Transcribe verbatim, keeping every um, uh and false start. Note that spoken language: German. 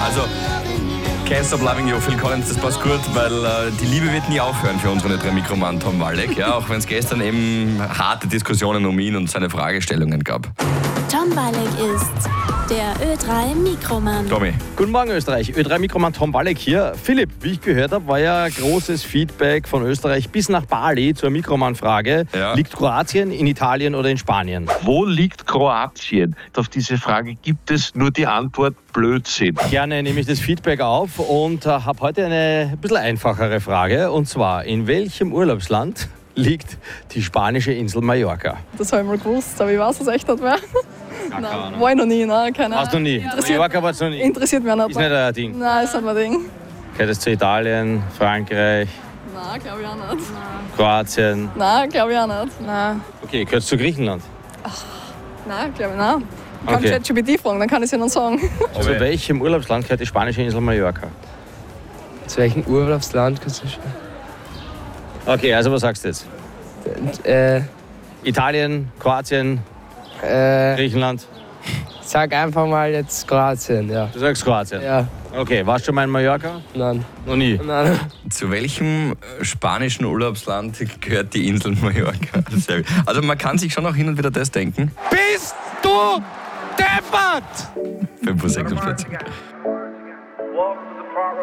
Also, Can't Stop Loving You, Phil Collins, das passt gut, weil äh, die Liebe wird nie aufhören für unseren drei Mikromann Tom Walleck. Ja, auch wenn es gestern eben harte Diskussionen um ihn und seine Fragestellungen gab. Tom Walleck ist der Ö drei Mikromann. Tommy. Guten Morgen Österreich, Ö drei Mikromann Tom Walleck hier. Philipp, wie ich gehört habe, war ja großes Feedback von Österreich bis nach Bali zur Mikromann-Frage. Ja. Liegt Kroatien in Italien oder in Spanien? Wo liegt Kroatien? Auf diese Frage gibt es nur die Antwort Blödsinn. Gerne nehme ich das Feedback auf und äh, habe heute eine ein bisschen einfachere Frage. Und zwar, in welchem Urlaubsland liegt die spanische Insel Mallorca? Das habe ich mal gewusst, aber ich weiß es echt nicht mehr. Keine Nein, Ahnung. war ich noch nie, nein, keine Hast du noch nie? Interessiert, Mallorca warst du noch nie? interessiert mich auch Ist nicht ein Ding. Nein, ist nicht mein Ding. Gehört das zu Italien, Frankreich, Nein, glaube ich auch nicht. Kroatien? Nein, glaube ich auch nicht. Nein, Okay, gehört es zu Griechenland? nein, glaube ich nicht. Ich kann Okay. ChatGPT fragen, dann kann ich es Ihnen sagen. Zu welchem Urlaubsland gehört die spanische Insel Mallorca? Zu welchem Urlaubsland kannst du schon? Okay, also was sagst du jetzt? Äh, Italien, Kroatien, äh, Griechenland? sag einfach mal jetzt Kroatien, ja. Du sagst Kroatien? Ja, Okay, warst du schon mal in Mallorca? nein. Noch nie. Nein. Zu welchem äh, spanischen Urlaubsland gehört die Insel Mallorca? Sehr gut. Also man kann sich schon auch hin und wieder das denken. Bist du deppert? fünf Uhr sechsundvierzig. Welcome to the part